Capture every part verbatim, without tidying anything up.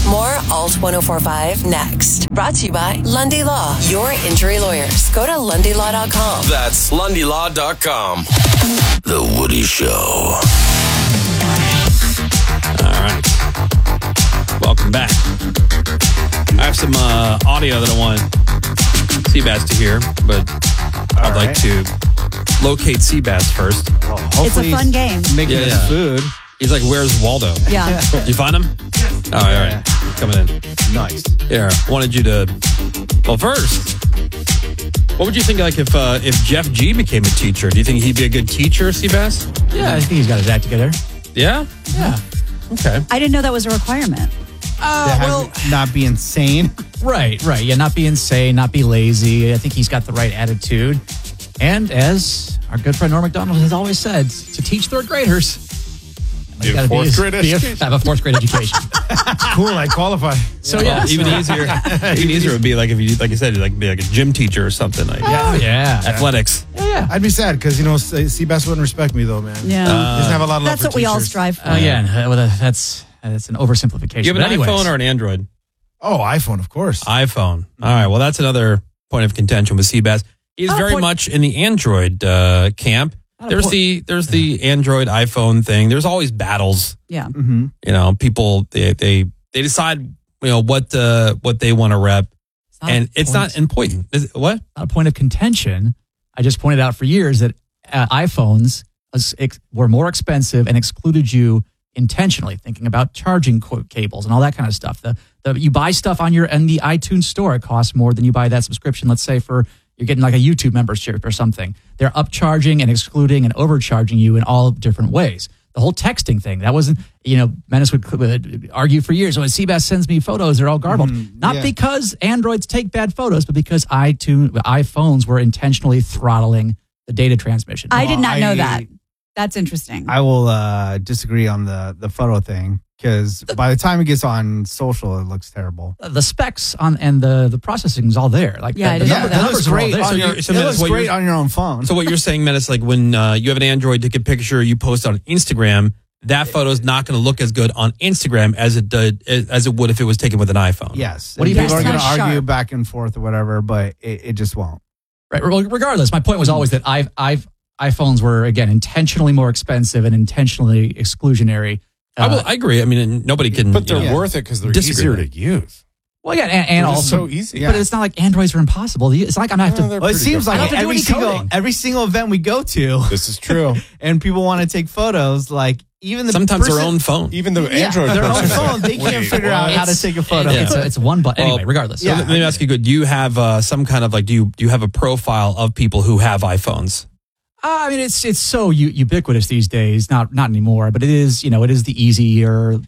More Alt ten forty-five next. Brought to you by Lundy Law, your injury lawyers. Go to lundy law dot com. That's lundy law dot com. The Woody Show. All right. Welcome back. I have some uh, audio that I want Seabass to hear, but All I'd right. like to locate Seabass first. Well, it's a fun game. Making yeah, his yeah. food. He's like, where's Waldo? Yeah. Did you find him? Yes. Oh, all right. He's coming in. Nice. Here, I wanted you to... Well, first, what would you think like if uh, if Jeff G became a teacher? Do you think he'd be a good teacher, Seabass? Yeah, I think he's got his act together. Yeah? Yeah. Okay. I didn't know that was a requirement. Uh, well, not be insane. Right, right. Yeah, not be insane, not be lazy. I think he's got the right attitude. And as our good friend Norm Macdonald has always said, to teach third graders, you gotta fourth be, grade be education. A, have a fourth grade education. Cool, I qualify. So yeah, well, even easier. Even easier would be like if you, like you said, like be like a gym teacher or something like. Oh yeah, athletics. Yeah, yeah. I'd be sad because you know Seabass wouldn't respect me though, man. Yeah, uh, he doesn't have a lot of love that's for what we teachers. all strive for. Uh, yeah, well, that's that's an oversimplification. You have an but anyways. iPhone or an Android? Oh, iPhone, of course. iPhone. All right. Well, that's another point of contention with Seabass. He's Oh, very point- much in the Android uh, camp. Not a There's point- the there's the Android iPhone thing. There's always battles. Yeah. Mm-hmm. You know, people they they, they decide you know what uh, what they want to rep, It's not and a it's point- not important. Is it, what? Not a point of contention. I just pointed out for years that uh, iPhones was, ex- were more expensive and excluded you intentionally, thinking about charging co- cables and all that kind of stuff. The, the you buy stuff on your in the iTunes store, it costs more than you buy that subscription. Let's say for you're getting like a YouTube membership or something. They're upcharging and excluding and overcharging you in all different ways. The whole texting thing, that wasn't, you know, Menace would, would argue for years. When Seabass sends me photos, they're all garbled. Mm, Not yeah. because Androids take bad photos, but because iTunes, iPhones were intentionally throttling the data transmission. I did not I- know that. That's interesting. I will uh, disagree on the the photo thing because by the time it gets on social, it looks terrible. the specs on and the the processing is all there. Like Yeah, the, I the, didn't number, know the that. It numbers looks are all great there. on So your, you're- so it that's looks what great you're- on your own phone. So what you're saying, Menace, like when uh, you have an Android, take a picture, you post it on Instagram. That photo is not going to look as good on Instagram as it did, as it would if it was taken with an iPhone. yes. What do you People think? are going to It's not argue sharp. back and forth or whatever, but it, it just won't. Right. Well, regardless, my point was always that I've, I've, iPhones were again intentionally more expensive and intentionally exclusionary. I, will, Uh, I agree. I mean, nobody can. But they're you know, worth it because they're disagree easier with to use. well, yeah, and, and They're just also so easy. But it's not like Androids are impossible. It's not like I'm gonna have to. Well, they're Well, it pretty seems good. I don't like have to do every any single coding. every single event we go to, This is true. and people want to take photos. Like even the sometimes person, their own phone. Even the yeah, Android their own person- phone, they can't Wait, figure out what? how to take a photo. It's, a, it's one button. Well, Anyway, regardless. So Yeah. let me ask you, good. Do you have uh, some kind of like? Do you do you have a profile of people who have iPhones? Uh, I mean, it's it's so u- ubiquitous these days. Not not anymore, but it is. You know, it is the easier,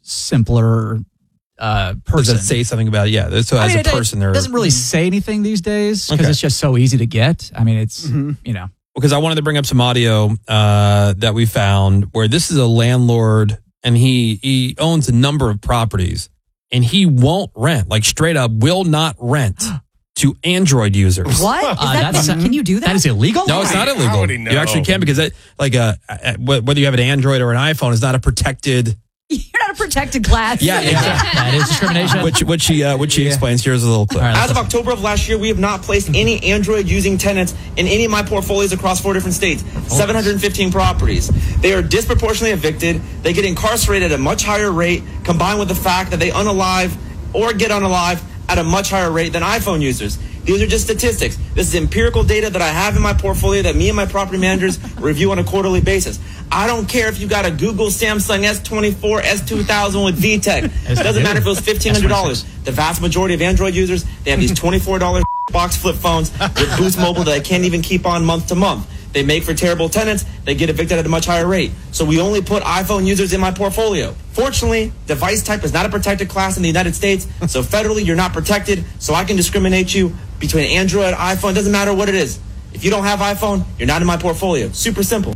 simpler uh, Does person. it say something about it? Yeah. So I as mean, a it- person, it they're doesn't really say anything these days because Okay. it's just so easy to get. I mean, it's you know. because I wanted to bring up some audio uh, that we found where this is a landlord and he he owns a number of properties and he won't rent, like straight up will not rent to Android users. What? Is Uh, that, that's- can you do that? That is illegal. No, it's not How illegal. would he You know? actually can because that, like, uh, uh, whether you have an Android or an iPhone is not a protected. You're not a protected class. Yeah, yeah. That is discrimination. which which he uh, which he explains. Here's a little clip. All right, As of October of last year, we have not placed any Android using tenants in any of my portfolios across four different states, seven hundred fifteen properties. They are disproportionately evicted. They get incarcerated at a much higher rate, combined with the fact that they unalive or get unalive at a much higher rate than iPhone users. These are just statistics. This is empirical data that I have in my portfolio that me and my property managers review on a quarterly basis. I don't care if you got a Google Samsung S twenty-four, S two thousand with V TEC. It doesn't matter if it was fifteen hundred dollars. The vast majority of Android users, they have these twenty-four dollars box flip phones with Boost Mobile that I can't even keep on month to month. They make for terrible tenants. They get evicted at a much higher rate. So we only put iPhone users in my portfolio. Fortunately, device type is not a protected class in the United States. So federally, you're not protected. So I can discriminate you between Android, iPhone. It doesn't matter what it is. If you don't have iPhone, you're not in my portfolio. Super simple.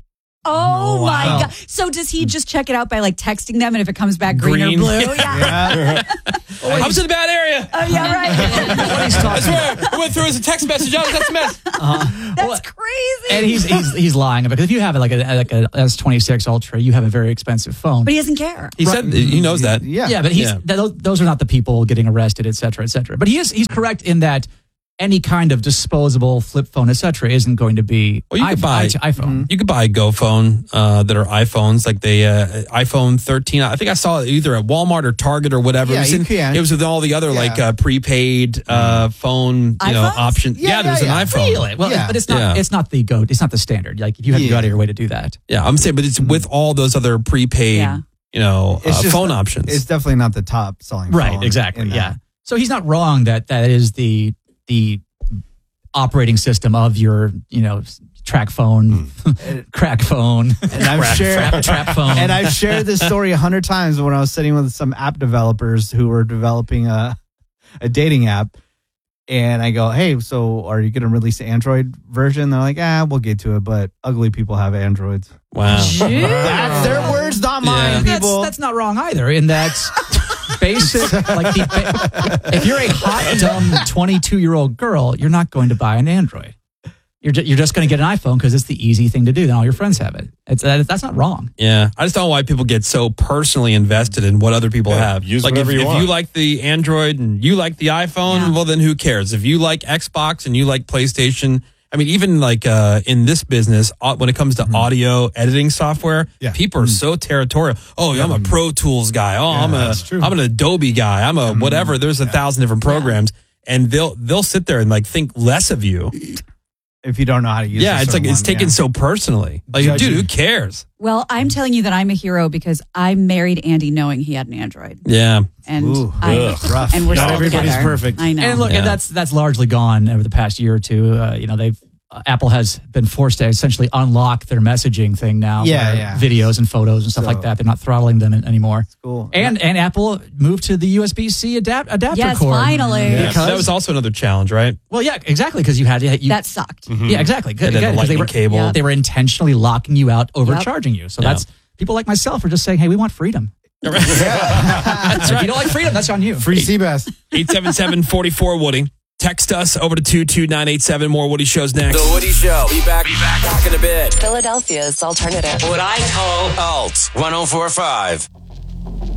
Oh, my wow. God. So does he just check it out by like texting them and if it comes back green, Green. or blue? Yeah. Yeah. I was in a bad area. Oh, yeah, right. What he's I talking swear, I went through as a text message. I was text message. That's crazy. And he's he's he's lying because if you have like a like a S twenty-six Ultra, you have a very expensive phone. But he doesn't care. He said he knows that. Yeah. Yeah, but he's Yeah. th- those are not the people getting arrested, et cetera, et cetera. But he is he's correct in that any kind of disposable flip phone, et cetera, isn't going to be Well, you could iPhone. buy- iPhone. You could buy a Go phone uh, that are iPhones, like the uh, iPhone thirteen. I think I saw it either at Walmart or Target or whatever. Yeah, it, was you in- can. it was with all the other Yeah. like uh, prepaid uh, phone, you know, iPhones? options. Yeah, Yeah, there's yeah, an yeah. iPhone. Really? Well, Yeah. but it's not Yeah. it's not the go it's not the standard. Like you have to go Yeah. out of your way to do that. Yeah, I'm saying, but it's with all those other prepaid, Yeah. you know, It's uh, just- phone options. It's definitely not the top selling Right, phone exactly. in that. Yeah. So he's not wrong that that is the the operating system of your, you know, track phone, crack phone, And I've trap, shared trap, trap phone. and I've shared this story a hundred times when I was sitting with some app developers who were developing a a dating app. And I go, hey, so are you going to release an Android version? They're like, ah, we'll get to it, but ugly people have Androids. wow. That's their words, not mine, Yeah. that's, people. that's not wrong either. In that basic, like the, ba- if you're a hot, dumb twenty-two year old girl, you're not going to buy an Android. You're ju- you're just going to get an iPhone because it's the easy thing to do. Then all your friends have it. It's that, that's not wrong. Yeah, I just don't know why people get so personally invested in what other people Yeah, have. use like whatever if, you if want. you like the Android and you like the iPhone, Yeah. well then who cares? If you like Xbox and you like PlayStation, I mean, even like uh, in this business, uh, when it comes to audio editing software, Yeah. people are so territorial. Oh, I'm a Pro Tools guy. Oh, I'm a that's true. I'm an Adobe guy. I'm a whatever. There's a thousand different programs, and they'll they'll sit there and like think less of you. If you don't know how to use Yeah, a it's like certain it's one, taken yeah. so personally. Like, Judgy. dude, who cares? Well, I'm telling you that I'm a hero because I married Andy knowing he had an Android. Yeah. And Ooh, I, ugh, rough. and we're Not still everybody's together. perfect. I know. And look, Yeah. and that's that's largely gone over the past year or two. Uh, you know, they've uh, Apple has been forced to essentially unlock their messaging thing now. Yeah, where yeah. videos and photos and stuff So- like that. They're not throttling them an- anymore. Cool. And and Apple moved to the U S B C adapt, adapter Yes, cord. finally. Yeah, Because, that was also another challenge, right? well, yeah, exactly, because you had to. You, that sucked. yeah, exactly. Good, And then the good, 'cause they lightning were, cable. Yeah. They were intentionally locking you out, overcharging you. So Yeah. that's people like myself are just saying, hey, we want freedom. That's If you don't like freedom, that's on you. Free Seabass. eight seven seven, four four, Woody. Text us over to two two nine eight seven. More Woody shows next. The Woody Show. Be back, be back, back in a bit. Philadelphia's alternative. What I call Alt one oh four point five.